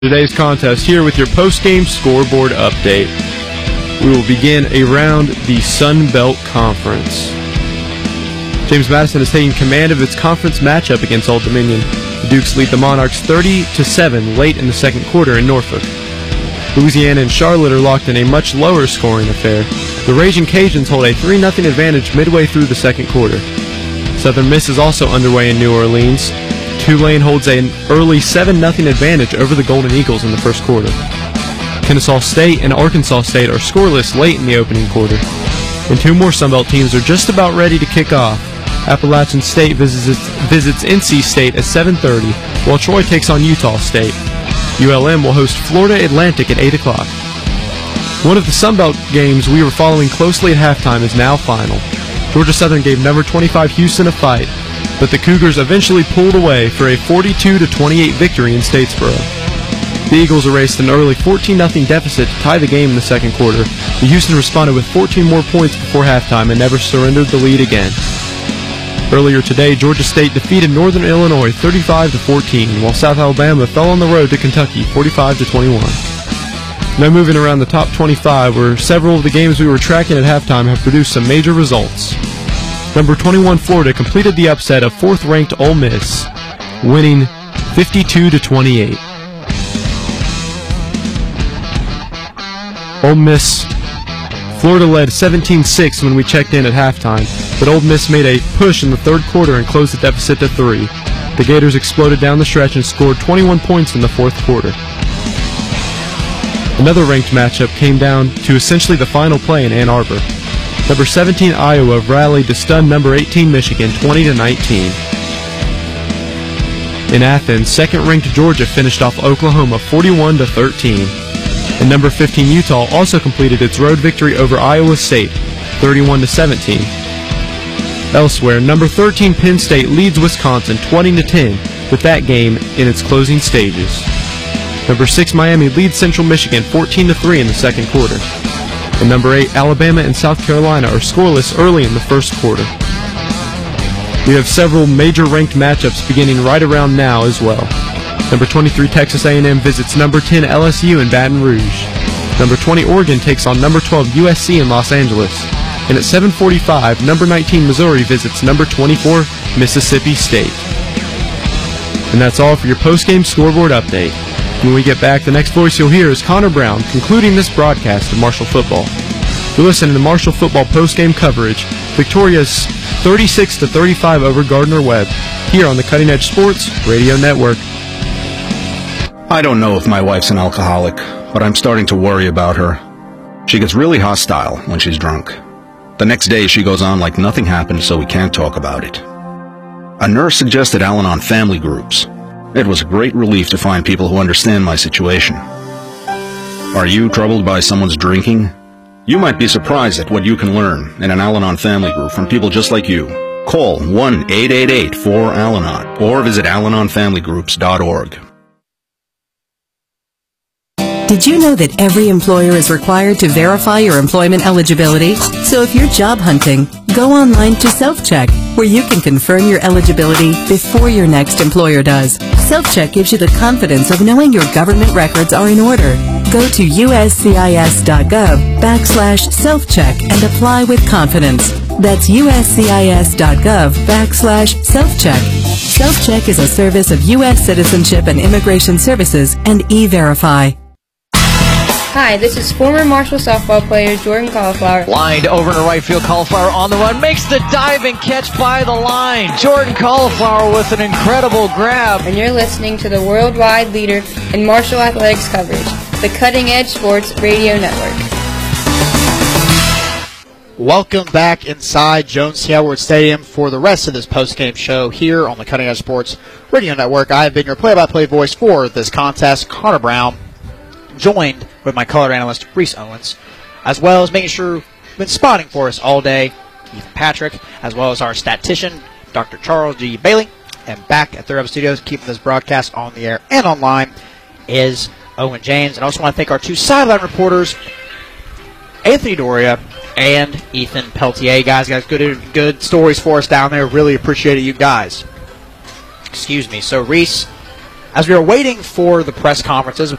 Today's contest here with your post-game scoreboard update. We will begin around the Sun Belt Conference. James Madison is taking command of its conference matchup against Old Dominion. The Dukes lead the Monarchs 30-7 late in the second quarter in Norfolk. Louisiana and Charlotte are locked in a much lower scoring affair. The Raging Cajuns hold a 3-0 advantage midway through the second quarter. Southern Miss is also underway in New Orleans. Tulane holds an early 7-0 advantage over the Golden Eagles in the first quarter. Kennesaw State and Arkansas State are scoreless late in the opening quarter. And two more Sunbelt teams are just about ready to kick off. Appalachian State visits NC State at 7:30, while Troy takes on Utah State. ULM will host Florida Atlantic at 8 o'clock. One of the Sunbelt games we were following closely at halftime is now final. Georgia Southern gave number 25 Houston a fight, but the Cougars eventually pulled away for a 42-28 victory in Statesboro. The Eagles erased an early 14-0 deficit to tie the game in the second quarter, but Houston responded with 14 more points before halftime and never surrendered the lead again. Earlier today, Georgia State defeated Northern Illinois 35-14, while South Alabama fell on the road to Kentucky 45-21. Now moving around the top 25, where several of the games we were tracking at halftime have produced some major results. Number 21 Florida completed the upset of 4th-ranked Ole Miss, winning 52-28. Ole Miss, Florida led 17-6 when we checked in at halftime, but Ole Miss made a push in the third quarter and closed the deficit to 3. The Gators exploded down the stretch and scored 21 points in the fourth quarter. Another ranked matchup came down to essentially the final play in Ann Arbor. Number 17 Iowa rallied to stun number 18 Michigan 20-19. In Athens, second-ranked Georgia finished off Oklahoma 41-13. And number 15 Utah also completed its road victory over Iowa State 31-17. Elsewhere, number 13 Penn State leads Wisconsin 20-10 with that game in its closing stages. Number 6 Miami leads Central Michigan 14-3 in the second quarter. And number 8 Alabama and South Carolina are scoreless early in the first quarter. We have several major ranked matchups beginning right around now as well. Number 23 Texas A&M visits number 10 LSU in Baton Rouge. Number 20 Oregon takes on number 12 USC in Los Angeles. And at 7:45, number 19 Missouri visits number 24 Mississippi State. And that's all for your post-game scoreboard update. When we get back, the next voice you'll hear is Connor Brown concluding this broadcast of Marshall football. You're listening to Marshall football post-game coverage. Victoria's 36-35 over Gardner-Webb here on the Cutting Edge Sports Radio Network. I don't know if my wife's an alcoholic, but I'm starting to worry about her. She gets really hostile when she's drunk. The next day she goes on like nothing happened, so we can't talk about it. A nurse suggested Al-Anon family groups. It was a great relief to find people who understand my situation. Are you troubled by someone's drinking? You might be surprised at what you can learn in an Al-Anon family group from people just like you. Call 1-888-4-AL-ANON or visit alanonfamilygroups.org. Did you know that every employer is required to verify your employment eligibility? So if you're job hunting, go online to Self-Check, where you can confirm your eligibility before your next employer does. Self-Check gives you the confidence of knowing your government records are in order. Go to uscis.gov/self-check and apply with confidence. That's uscis.gov/self-check. Self-Check is a service of U.S. Citizenship and Immigration Services and E-Verify. Hi, this is former Marshall softball player Jordan Cauliflower. Lined over to right field, Cauliflower on the run, makes the diving catch by the line. Jordan Cauliflower with an incredible grab. And you're listening to the worldwide leader in Marshall athletics coverage, the Cutting Edge Sports Radio Network. Welcome back inside Jones C. Edwards Stadium for the rest of this post-game show here on the Cutting Edge Sports Radio Network. I have been your play-by-play voice for this contest, Connor Brown, joined with my color analyst, Reese Owens, as well as making sure you've been spotting for us all day, Ethan Patrick, as well as our statistician, Dr. Charles G. Bailey. And back at Third Up Studios, keeping this broadcast on the air and online, is Owen James. And I also want to thank our two sideline reporters, Anthony Doria and Ethan Peltier. Guys, good stories for us down there. Really appreciate it, you guys. Excuse me. So, Reese, As we were waiting for the press conferences,